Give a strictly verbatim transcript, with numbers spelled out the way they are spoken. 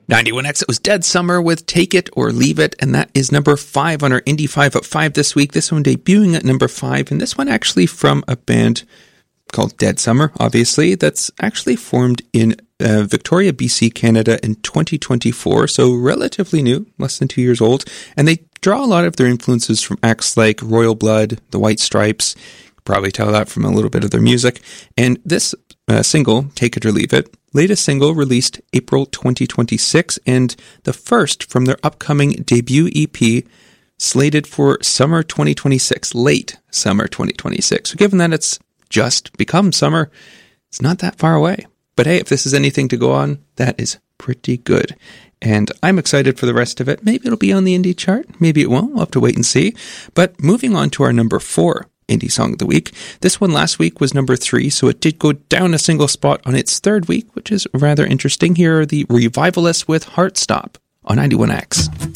ninety-one X, it was Dead Summer with Take It or Leave It, and that is number five on our Indie five at five this week. This one debuting at number five, and this one actually from a band called Dead Summer, obviously, that's actually formed in uh, Victoria, B C, Canada in twenty twenty-four, so relatively new, less than two years old, and they draw a lot of their influences from acts like Royal Blood, The White Stripes. You can probably tell that from a little bit of their music, and this uh, single, Take It or Leave It, latest single released April twenty twenty-six, and the first from their upcoming debut E P, slated for summer twenty twenty-six, late summer twenty twenty-six. So given that it's just become summer, it's not that far away. But hey, if this is anything to go on, that is pretty good. And I'm excited for the rest of it. Maybe it'll be on the indie chart. Maybe it won't. We'll have to wait and see. But moving on to our number four indie song of the week. This one last week was number three, so it did go down a single spot on its third week, which is rather interesting. Here are the Revivalists with Heartstop on ninety-one X.